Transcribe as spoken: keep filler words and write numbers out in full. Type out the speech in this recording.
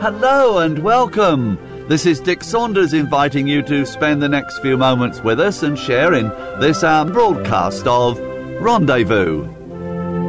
Hello and welcome. This is Dick Saunders inviting you to spend the next few moments with us and share in this our broadcast of Rendezvous.